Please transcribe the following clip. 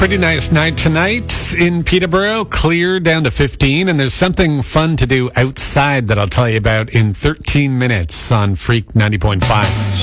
Pretty nice night tonight in Peterborough. Clear down to 15, and there's something fun to do outside that I'll tell you about in 13 minutes on Freak 90.5.